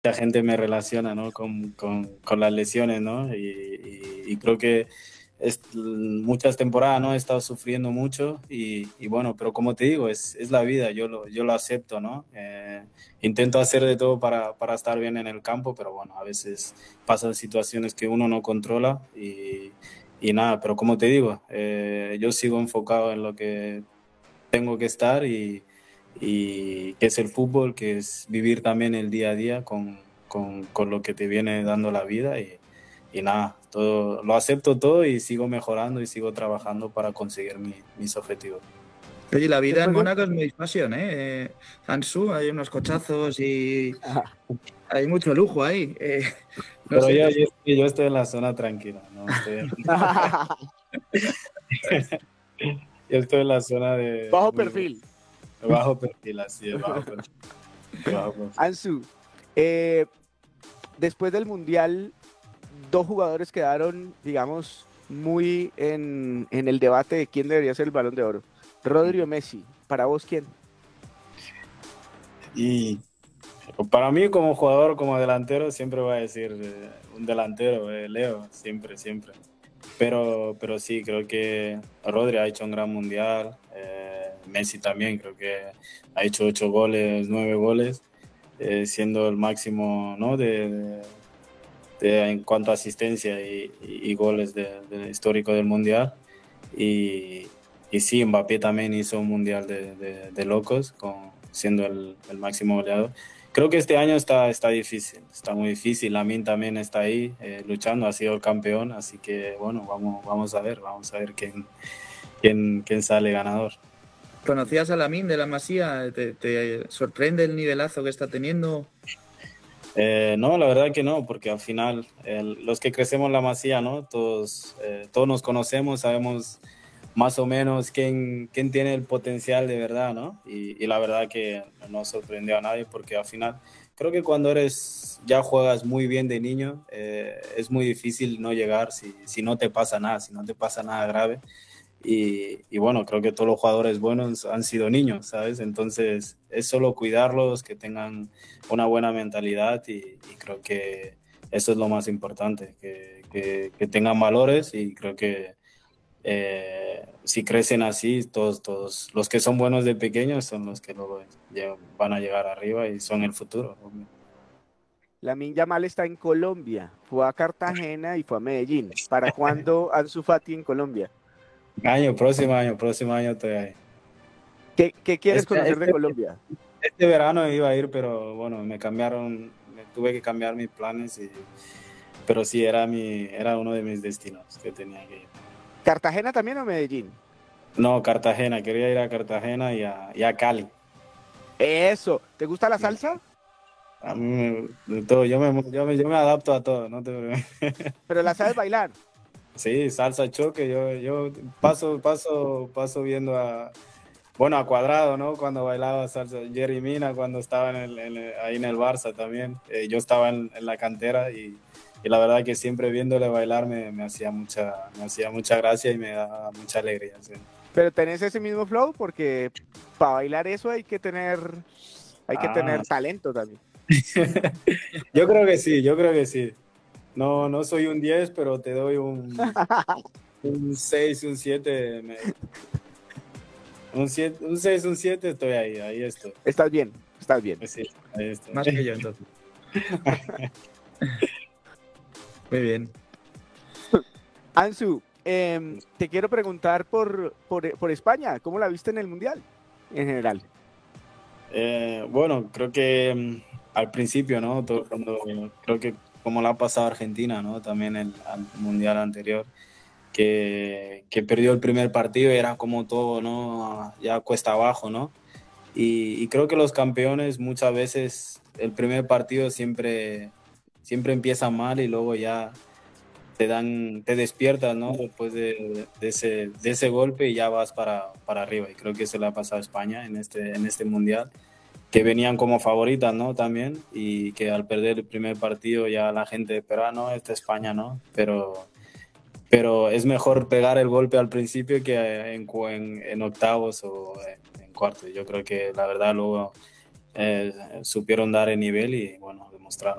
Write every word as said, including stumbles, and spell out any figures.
mucha gente me relaciona, ¿no? con, con, con las lesiones, ¿no? Y, y, y creo que es, muchas temporadas, ¿no? He estado sufriendo mucho y, y bueno, pero como te digo, es, es la vida, yo lo, yo lo acepto, ¿no? Eh, intento hacer de todo para, para estar bien en el campo, pero bueno, a veces pasan situaciones que uno no controla y, y nada, pero como te digo, eh, yo sigo enfocado en lo que tengo que estar y, y que es el fútbol, que es vivir también el día a día con, con, con lo que te viene dando la vida y, y nada, todo, lo acepto todo y sigo mejorando y sigo trabajando para conseguir mi- mis objetivos. Oye, la vida en Después de... Mónaco es muy pasión, ¿eh? Eh, Ansu, hay unos cochazos y hay mucho lujo ahí. Eh, no Pero sé. yo, yo, yo estoy en la zona tranquila, ¿no? Estoy en- yo estoy en la zona de Bajo muy perfil. bajo perfil, así es, bajo perfil. Bajo perfil. Ansu, eh, después del Mundial, dos jugadores quedaron, digamos, muy en, en el debate de quién debería ser el Balón de Oro. Rodri o Messi. ¿Para vos quién? Y para mí como jugador, como delantero, siempre voy a decir eh, un delantero, eh, Leo, siempre, siempre. Pero, pero sí, creo que Rodri ha hecho un gran mundial, eh, Messi también, creo que ha hecho ocho goles, nueve goles, eh, siendo el máximo, ¿no? de, de- de- en cuanto a asistencia y, y- y goles de, de histórico del mundial. Y, y sí, Mbappé también hizo un mundial de, de- de locos, con, siendo el, el máximo goleador. Creo que este año está, está difícil, está muy difícil. Lamine también está ahí eh, luchando, ha sido el campeón, así que bueno, vamos, vamos a ver, vamos a ver quién, quién, quién sale ganador. ¿Conocías a Lamine de la Masía? ¿Te, te sorprende el nivelazo que está teniendo? Eh, no, la verdad que no, porque al final el- los que crecemos en la Masía, ¿no? Todos, eh, todos nos conocemos, sabemos más o menos quién, quién tiene el potencial de verdad, ¿no? Y, y la verdad que no sorprendió a nadie porque al final creo que cuando eres, ya juegas muy bien de niño, eh, es muy difícil no llegar si, si no te pasa nada, si no te pasa nada grave. Y, y bueno, creo que todos los jugadores buenos han sido niños, ¿sabes? Entonces es solo cuidarlos, que tengan una buena mentalidad y, y creo que eso es lo más importante, que, que, que tengan valores y creo que eh, si crecen así, todos, todos los que son buenos de pequeños son los que luego lle- van a llegar arriba y son el futuro. Obvio. Lamine Yamal está en Colombia. Fue a Cartagena y fue a Medellín. ¿Para cuándo Ansu Fati en Colombia? Año, próximo año, próximo año estoy ahí. ¿Qué, qué quieres Este, conocer de este, Colombia? este verano iba a ir, pero bueno, me cambiaron, me tuve que cambiar mis planes, y, pero sí, era, mi, era uno de mis destinos que tenía que ir. ¿Cartagena también o Medellín? No, Cartagena, quería ir a Cartagena y a, y a Cali. Eso. ¿Te gusta la salsa? A mí me- de todo, yo me, yo me, yo me adapto a todo, ¿no? te- Pero la sabes bailar. Sí, salsa choque, yo, yo paso, paso, paso viendo a, bueno, a Cuadrado, ¿no? Cuando bailaba salsa, Jerry Mina cuando estaba en el, en el- ahí en el Barça también. Eh, yo estaba en, en la cantera y, y la verdad que siempre viéndole bailar me, me hacía mucha, me hacía mucha gracia y me daba mucha alegría. Sí. Pero tenés ese mismo flow porque para bailar eso hay que tener, hay que Ah, tener talento también. yo creo que sí, yo creo que sí. No, no soy un diez pero te doy un, un seis un siete me- un siete un seis un siete estoy ahí, ahí estoy. Estás bien, estás bien. Sí, ahí estoy. Más que yo, entonces. Muy bien. Ansu, eh, te quiero preguntar por, por, por España. ¿Cómo la viste en el Mundial en general? Eh, bueno, creo que mm, al principio, ¿no? Todo- cuando, creo que como la ha pasado Argentina, ¿no? También el al mundial anterior, que, que perdió el primer partido y era como todo, ¿no? Ya cuesta abajo, ¿no? Y, y creo que los campeones muchas veces el primer partido siempre, siempre empieza mal y luego ya te dan, te despiertas, ¿no? Después de, de ese, de ese golpe y ya vas para, para arriba. Y creo que eso le ha pasado a España en este, en este mundial que venían como favoritas, ¿no? También, y que al perder el primer partido ya la gente esperaba, no, esta España, ¿no? Pero, pero es mejor pegar el golpe al principio que en, en, en octavos o en, en cuartos. Yo creo que la verdad luego eh, supieron dar el nivel y bueno, demostraron.